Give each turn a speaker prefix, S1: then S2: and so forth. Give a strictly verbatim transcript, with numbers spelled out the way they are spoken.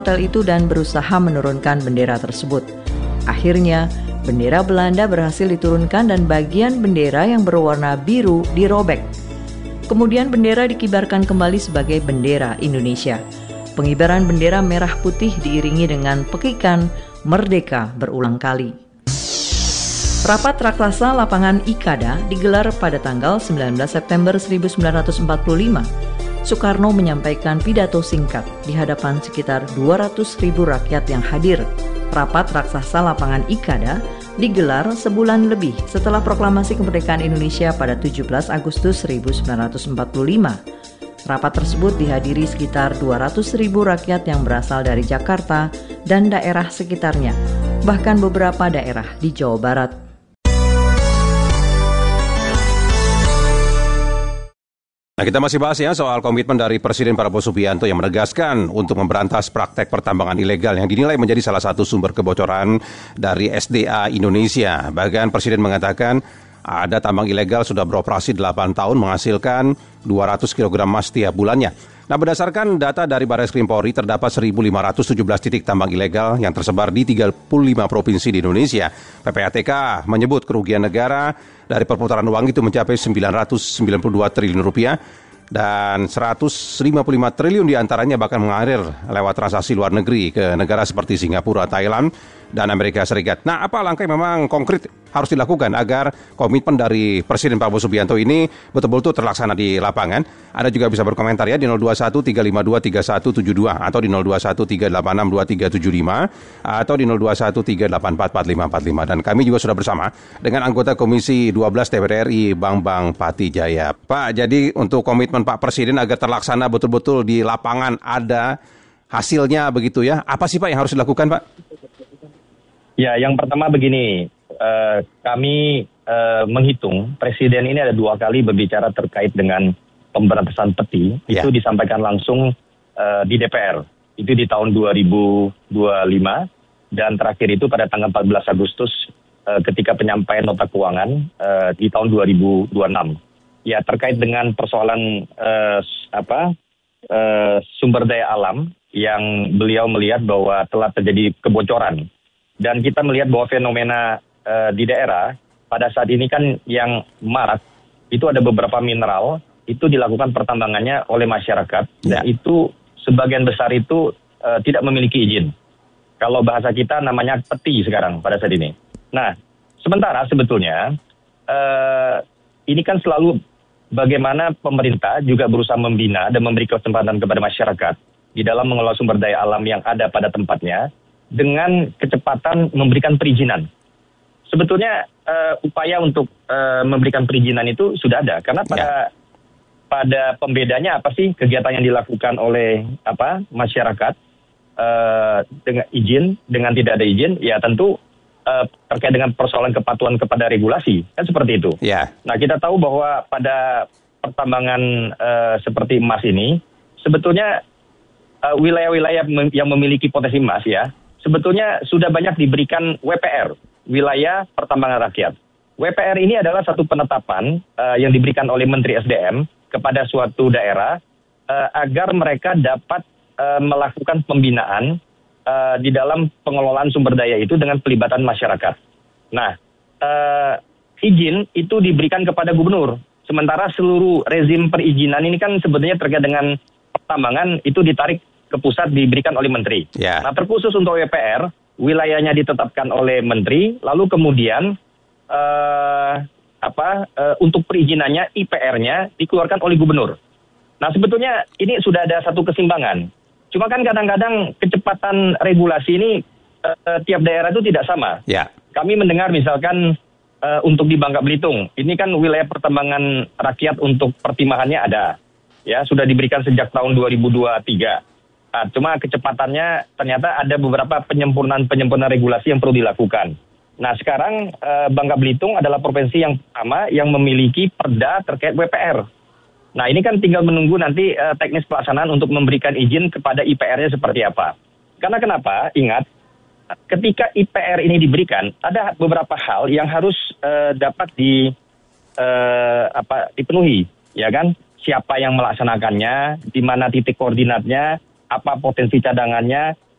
S1: hotel itu dan berusaha menurunkan bendera tersebut. Akhirnya, bendera Belanda berhasil diturunkan dan bagian bendera yang berwarna biru dirobek. Kemudian bendera dikibarkan kembali sebagai bendera Indonesia. Pengibaran bendera merah putih diiringi dengan pekikan Merdeka berulang kali. Rapat raksasa lapangan Ikada digelar pada tanggal sembilan belas September seribu sembilan ratus empat puluh lima. Soekarno menyampaikan pidato singkat di hadapan sekitar dua ratus ribu rakyat yang hadir. Rapat raksasa lapangan Ikada digelar sebulan lebih setelah proklamasi kemerdekaan Indonesia pada tujuh belas Agustus seribu sembilan ratus empat puluh lima. Rapat tersebut dihadiri sekitar dua ratus ribu rakyat yang berasal dari Jakarta dan daerah sekitarnya, bahkan beberapa daerah di Jawa Barat.
S2: Nah, kita masih bahas ya soal komitmen dari Presiden Prabowo Subianto yang menegaskan untuk memberantas praktek pertambangan ilegal yang dinilai menjadi salah satu sumber kebocoran dari S D A Indonesia. Bahkan Presiden mengatakan ada tambang ilegal sudah beroperasi delapan tahun menghasilkan dua ratus kilogram emas tiap bulannya. Nah, berdasarkan data dari Barreskrim Polri, terdapat seribu lima ratus tujuh belas titik tambang ilegal yang tersebar di tiga puluh lima provinsi di Indonesia. P P A T K menyebut kerugian negara dari perputaran uang itu mencapai sembilan ratus sembilan puluh dua triliun rupiah dan seratus lima puluh lima triliun diantaranya bahkan mengalir lewat transaksi luar negeri ke negara seperti Singapura, Thailand, dan Amerika Serikat. Nah, apa langkah yang memang konkret harus dilakukan agar komitmen dari Presiden Prabowo Subianto ini betul-betul terlaksana di lapangan? Anda juga bisa berkomentar ya di nol dua satu tiga lima dua tiga satu tujuh dua atau di nol dua satu tiga delapan enam dua tiga tujuh lima atau di nol dua satu tiga delapan empat empat lima empat lima. Dan kami juga sudah bersama dengan anggota Komisi dua belas D P R R I Bambang Patijaya. Pak, jadi untuk komitmen Pak Presiden agar terlaksana betul-betul di lapangan ada hasilnya begitu ya. Apa sih Pak yang harus dilakukan, Pak?
S3: Ya, yang pertama begini, eh, kami eh, menghitung Presiden ini ada dua kali berbicara terkait dengan pemberantasan peti, ya. Itu disampaikan langsung eh, di D P R, itu di tahun dua ribu dua puluh lima, dan terakhir itu pada tanggal empat belas Agustus eh, ketika penyampaian nota keuangan eh, di tahun dua ribu dua puluh enam. Ya, terkait dengan persoalan eh, apa eh, sumber daya alam yang beliau melihat bahwa telah terjadi kebocoran. Dan kita melihat bahwa fenomena uh, di daerah pada saat ini kan yang marak itu ada beberapa mineral itu dilakukan pertambangannya oleh masyarakat, ya. Dan itu sebagian besar itu uh, tidak memiliki izin. Kalau bahasa kita namanya peti sekarang pada saat ini. Nah, sementara sebetulnya uh, ini kan selalu bagaimana pemerintah juga berusaha membina dan memberi kesempatan kepada masyarakat di dalam mengelola sumber daya alam yang ada pada tempatnya dengan kecepatan memberikan perizinan. Sebetulnya uh, upaya untuk uh, memberikan perizinan itu sudah ada, karena pada ya. pada pembedanya apa sih kegiatan yang dilakukan oleh apa masyarakat uh, dengan izin, dengan tidak ada izin, ya tentu uh, terkait dengan persoalan kepatuhan kepada regulasi, kan seperti itu. Ya. Nah, kita tahu bahwa pada pertambangan uh, seperti emas ini, sebetulnya uh, wilayah-wilayah mem- yang memiliki potensi emas ya, sebetulnya sudah banyak diberikan W P R, wilayah pertambangan rakyat. W P R ini adalah satu penetapan uh, yang diberikan oleh Menteri S D M kepada suatu daerah uh, agar mereka dapat uh, melakukan pembinaan uh, di dalam pengelolaan sumber daya itu dengan pelibatan masyarakat. Nah, uh, izin itu diberikan kepada gubernur. Sementara seluruh rezim perizinan ini kan sebetulnya terkait dengan pertambangan itu ditarik ke pusat diberikan oleh menteri. Yeah. Nah, terkhusus untuk W P R, wilayahnya ditetapkan oleh menteri, lalu kemudian uh, apa uh, untuk perizinannya I P R-nya dikeluarkan oleh gubernur. Nah, sebetulnya ini sudah ada satu keseimbangan. Cuma kan kadang-kadang kecepatan regulasi ini uh, tiap daerah itu tidak sama. Yeah. Kami mendengar misalkan uh, untuk di Bangka Belitung, ini kan wilayah pertambangan rakyat untuk pertimahannya ada. Ya, sudah diberikan sejak tahun dua ribu dua puluh tiga. Nah, cuma kecepatannya ternyata ada beberapa penyempurnaan-penyempurnaan regulasi yang perlu dilakukan. Nah, sekarang eh, Bangka Belitung adalah provinsi yang pertama yang memiliki perda terkait W P R. Nah, ini kan tinggal menunggu nanti eh, teknis pelaksanaan untuk memberikan izin kepada I P R-nya seperti apa. Karena kenapa? Ingat, ketika I P R ini diberikan, ada beberapa hal yang harus eh, dapat di eh, apa dipenuhi, ya kan? Siapa yang melaksanakannya, di mana titik koordinatnya, apa potensi cadangannya,